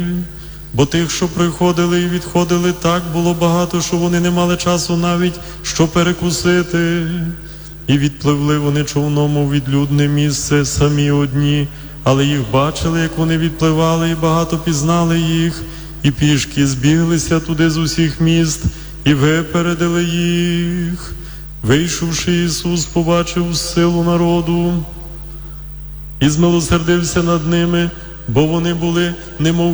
Бо тих, що приходили і відходили, так було багато, що вони не мали часу навіть, що перекусити. І відпливли вони човном у відлюдне місце самі одні, але їх бачили, як вони відпливали, і багато пізнали їх, і пішки збіглися туди з усіх міст, і випередили їх. Вийшовши, Ісус побачив силу народу і змилосердився над ними, бо вони були немов